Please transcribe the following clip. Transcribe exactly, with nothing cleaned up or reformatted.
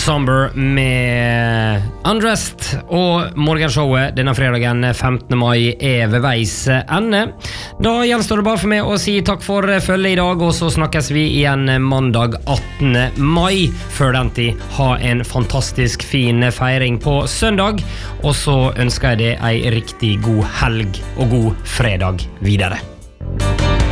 Somber med Undressed, og morgenshowet denne fredagen femtende mai er ved veis ende. Da gjenstår det bare for meg å si takk for følget i dag, og så snakkes vi igjen mandag attende mai. Før den tid, ha en fantastisk fin feiring på søndag, og så ønsker jeg deg en riktig god helg og god fredag videre.